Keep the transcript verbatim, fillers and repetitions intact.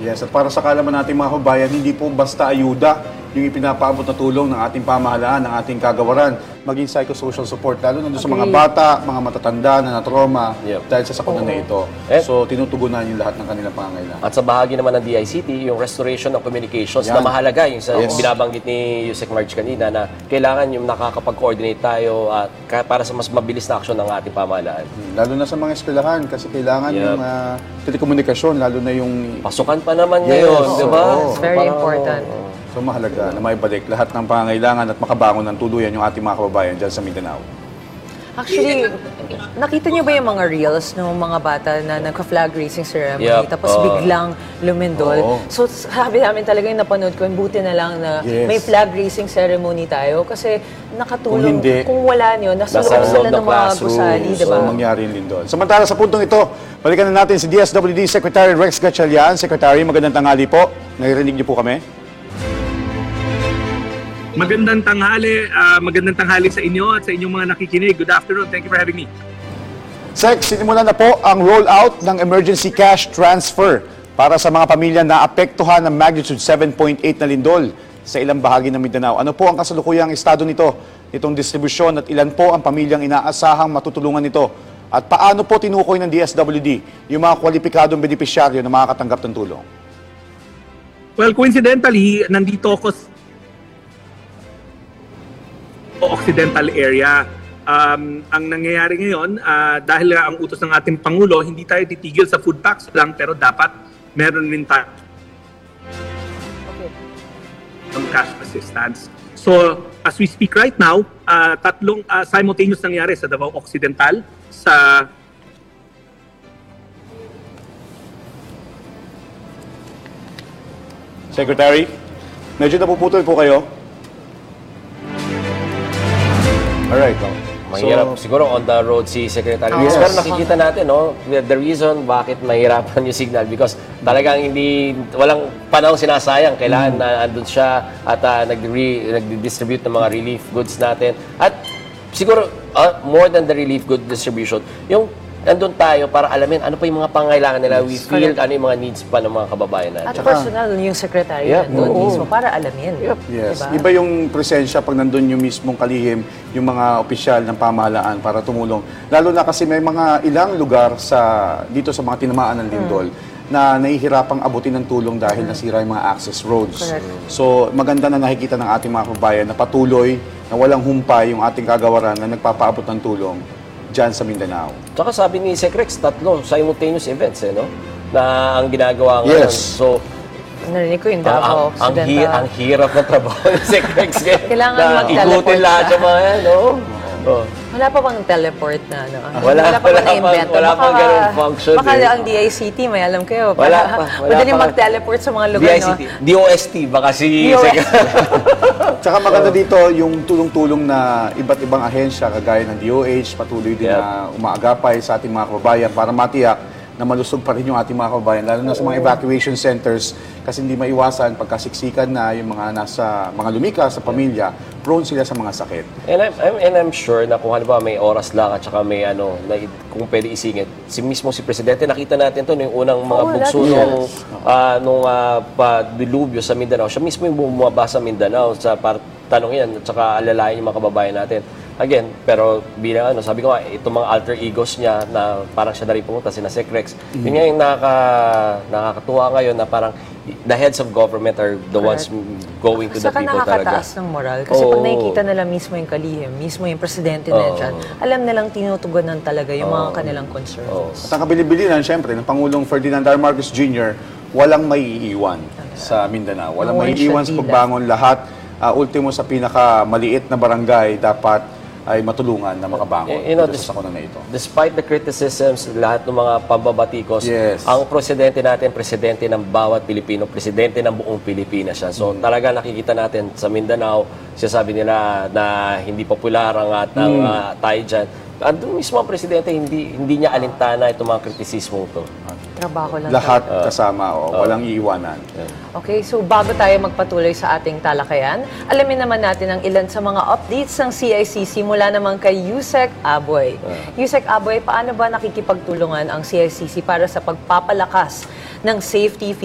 Yes, at para sa kalaman natin mga kabayan, hindi po basta ayuda yung ipinapaabot na tulong ng ating pamahalaan, ng ating kagawaran, maging psychosocial support, lalo na doon sa mga bata, mga matatanda na na-trauma Yep. dahil sa sakuna na ito. Eh, So, tinutugunan yung lahat ng kanilang pangangailangan. At sa bahagi naman ng D I C T, yung restoration ng communications Yan. na mahalaga, yung sa Yes. binabanggit ni Yusek Marge kanina na kailangan yung nakakapag-coordinate tayo at ka- para sa mas mabilis na aksyon ng ating pamahalaan. Lalo na sa mga eskwelahan, kasi kailangan Yep. yung uh, telekomunikasyon, lalo na yung... Pasukan pa naman Yes. ngayon, Oo. di ba? It's very Parang, important. oh, So, mahalaga na maibalik lahat ng pangangailangan at makabangon ng tuluyan yung ating mga kababayan dyan sa Mindanao. Actually, nakita niyo ba yung mga reels ng mga bata na nagka-flag racing ceremony Yep. tapos Oo. biglang lumindol? Oo. So sabi namin talaga yung napanood ko, buti na lang na Yes. may flag racing ceremony tayo kasi nakatulong. Kung hindi, kung wala niyo, nasa nasa loob loob sila ng ng mga classroom. gusali, di So, ba? mangyari din doon. Samantala sa puntong ito, balikan na natin si D S W D Secretary Rex Gatchalian. Secretary, magandang tanghali po. Naririnig niyo po kami? Magandang tanghali, ah, magandang tanghali sa inyo at sa inyong mga nakikinig. Good afternoon. Thank you for having me. Sec, sinimulan na po ang rollout ng emergency cash transfer para sa mga pamilya na apektuhan ng magnitude seven point eight na lindol sa ilang bahagi ng Mindanao. Ano po ang kasalukuyang estado nito, itong distribusyon at ilan po ang pamilyang inaasahang matutulungan nito? At paano po tinukoy ng D S W D yung mga kwalipikadong benepisyaryo na makakatanggap ng tulong? Well, coincidentally, nandito ako sa Occidental area. Um, ang nangyayari ngayon, ah, dahil nga ang utos ng ating Pangulo, hindi tayo titigil sa food packs lang, pero dapat meron rin tayo ng cash assistance. So, as we speak right now, ah, tatlong ah, simultaneous nangyari sa Davao Occidental, sa Secretary, medyo napuputol po kayo. Alright. mahirap siguro on the road si Secretary. Yes. Pero nakikita natin, no, the reason bakit mahirapan yung signal because talagang hindi, walang panahon sinasayang. Kailangan na andun siya at uh, nag-re- nag-distribute ng mga relief goods natin. At siguro, uh, more than the relief good distribution, yung nandun tayo para alamin ano pa yung mga pangailangan nila. We feel ano yung mga needs pa ng mga kababayan natin. At personal yung secretary Yep. nandun Oo. mismo para alamin. Yes. Diba? Iba yung presensya pag nandun yung mismong kalihim, yung mga opisyal ng pamahalaan para tumulong. Lalo na kasi may mga ilang lugar sa dito sa mga tinamaan ng lindol na nahihirapang abutin ng tulong dahil nasira yung mga access roads. Correct. So maganda na nakikita ng ating mga kababayan na patuloy na walang humpay yung ating kagawaran na nagpapaabot ng tulong dyan sa Mindanao. Tsaka sabi ni Secrex, tatlo simultaneous events, eh, no? Na ang ginagawa ngayon. Yes. So, Narinig ko yung ang, ang, Davao ang, Occidental. hi- ang hirap ng trabaho ni Secrex. eh, Kailangan na mag-teleport ikutin lahat siya. yung mga yan, no? Oh. Wala pa bang teleport na ano? Wala, pa wala ba pa- na-invento? wala Baka- pang ganun function, Baka eh. ang D I C T, may alam kayo. Wala Para pa, wala madaling pa. mag-teleport sa mga lugar, D I C T, no? D O S T, baka si D O S T. Secrex. Tsaka maganda dito yung tulong-tulong na iba't ibang ahensya kagaya ng D O H, patuloy din Yep. na umaagapay sa ating mga kababayan para matiyak na malusog pa rin yung ating mga kababayan, lalo na sa mga evacuation centers kasi hindi maiwasan pagkasiksikan na yung mga nasa mga lumika sa pamilya, prone sila sa mga sakit. And I'm, I'm, and I'm sure na kung halimbawa may oras lang at saka may ano, na, kung pwede isingit, si mismo si Presidente, nakita natin to yung unang mga Oo, bugso lagi nung, ah, nung ah, pa-dilubyo sa Mindanao. Siya mismo yung bumaba sa Mindanao sa par tanong yan at saka alalayan yung mga kababayan natin. Again, pero bilang ano, sabi ko nga, itong mga alter egos niya na parang siya na rin pumunta, sina Secrex, Mm-hmm. yun nga yung nakaka, nakakatuwa ngayon na parang the heads of government are the ones going to the Saka people talaga. nakakataas ng moral. Kasi pag Oo. nakikita nila mismo yung kalihim, mismo yung presidente na Oo. dyan, alam nilang tinutugunan talaga yung mga kanilang concerns. Oo. At ang kabilibilinan, siyempre, ng Pangulong Ferdinand R. Marcos Junior, walang maiiwan sa Mindanao. Walang No one maiiwan should sa be pagbangon lahat. Uh, ultimo sa pinakamaliit na barangay, dapat ay matulungan na makabangon You know, dito this- sa sakuna na ito. Despite the criticisms, lahat ng mga pambabatikos, Yes. ang presidente natin, presidente ng bawat Pilipino, presidente ng buong Pilipinas siya. So talaga nakikita natin sa Mindanao, sinasabi nila na hindi popular ang at ang ah, tayo dyan. Andun mismo ang presidente, hindi hindi niya alintana itong mga kritisismong to. Trabaho lang. Lahat kasama, o walang iiwanan. Okay, so bago tayo magpatuloy sa ating talakayan, alamin naman natin ang ilan sa mga updates ng C I C C mula naman kay Yusek Aboy. Yusek Aboy, paano ba nakikipagtulungan ang C I C C para sa pagpapalakas ng safety